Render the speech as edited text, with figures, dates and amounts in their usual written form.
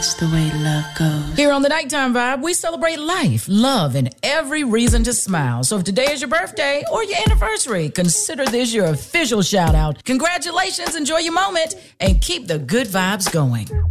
It's the way love goes. Here on the Nighttime Vibe, we celebrate life, love, and every reason to smile. So if today is your birthday or your anniversary, consider this your official shout out. Congratulations, enjoy your moment, and keep the good vibes going.